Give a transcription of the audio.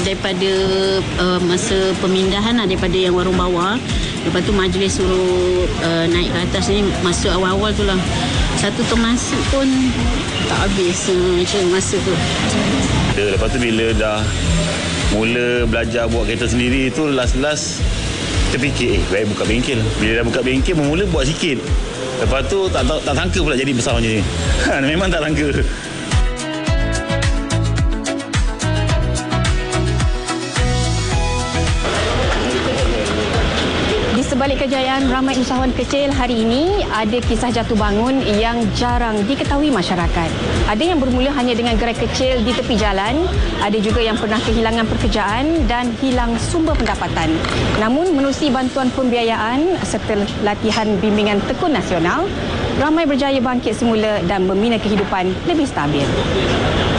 daripada masa pemindahan daripada yang warung bawah. Lepas tu majlis suruh naik ke atas ni, masuk awal-awal tu lah. Satu termasuk pun tak habis macam masa tu. Lepas tu bila dah mula belajar buat kereta sendiri tu, last terfikir baik buka bengkel. Bila dah buka bengkel, mula buat sikit. Lepas tu tak sangka pula jadi besar macam ni. Memang tak sangka. Sebalik kejayaan ramai usahawan kecil hari ini, ada kisah jatuh bangun yang jarang diketahui masyarakat. Ada yang bermula hanya dengan gerai kecil di tepi jalan, ada juga yang pernah kehilangan pekerjaan dan hilang sumber pendapatan. Namun menerusi bantuan pembiayaan serta latihan bimbingan tekun nasional, ramai berjaya bangkit semula dan membina kehidupan lebih stabil.